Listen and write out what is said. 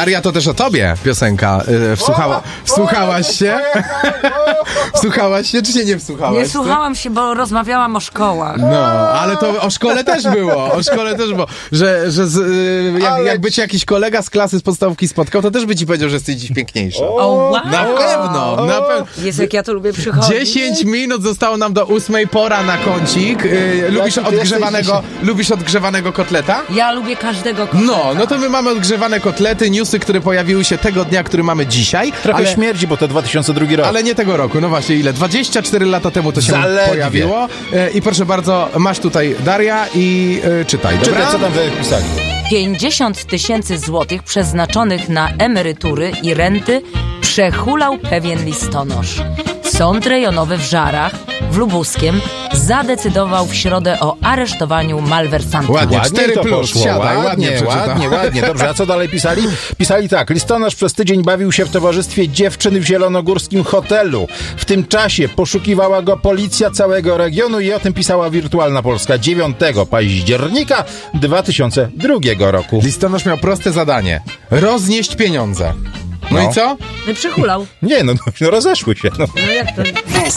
Daria, to też o tobie piosenka. Wsłuchałaś się? Wsłuchałaś się, czy się nie wsłuchałaś? Nie słuchałam się, bo rozmawiałam o szkołach. No, ale to o szkole też było. Jakby cię jakiś kolega z klasy z podstawówki spotkał, to też by ci powiedział, że jesteś dziś piękniejsza. O, wow. Na pewno. Jezu, jak ja to lubię przychodzić. 10 minut zostało nam do 8, pora na kącik. Lubisz odgrzewanego kotleta? Ja lubię każdego kotleta. No to my mamy odgrzewane kotlety, newsy, które pojawiły się tego dnia, który mamy dzisiaj. Trochę śmierdzi, bo to 2002 rok. Ale nie tego roku, no właśnie, ile? 24 lata temu to się pojawiło. I proszę bardzo, masz tutaj Daria i czytaj, dobra? Czytaj, co tam wypisali. 50 000 złotych przeznaczonych na emerytury i renty przehulał pewien listonosz. Sąd rejonowy w Żarach, w Lubuskiem, zadecydował w środę o aresztowaniu malwersantów. Ładnie, Ładnie 4 to plus, poszło, siadaj, ładnie. ładnie. Dobrze, a co dalej pisali? Pisali tak. Listonosz przez tydzień bawił się w towarzystwie dziewczyn w zielonogórskim hotelu. W tym czasie poszukiwała go policja całego regionu i o tym pisała Wirtualna Polska 9 października 2002 roku. Listonosz miał proste zadanie. Roznieść pieniądze. No i co? Przyhulał. Nie, no rozeszły się. No. No jak to?